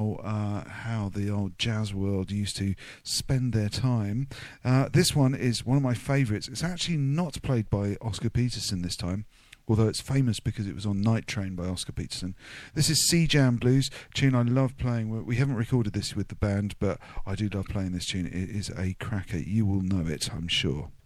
how the old jazz world used to spend their time. This one is one of my favourites. It's actually not played by Oscar Peterson this time, although it's famous because it was on Night Train by Oscar Peterson. This is Sea Jam Blues, tune I love playing. We haven't recorded this with the band, but I do love playing this tune. It is a cracker. You will know it, I'm sure.